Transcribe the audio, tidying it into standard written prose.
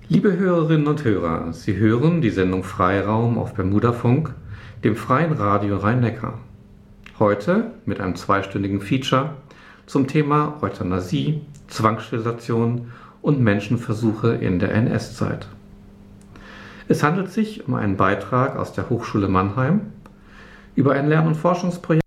Liebe Hörerinnen und Hörer, Sie hören die Sendung Freiraum auf Bermudafunk, dem freien Radio Rhein-Neckar. Heute mit einem zweistündigen Feature zum Thema Euthanasie, Zwangssterilisation und Menschenversuche in der NS-Zeit. Es handelt sich um einen Beitrag aus der Hochschule Mannheim über ein Lern- und Forschungsprojekt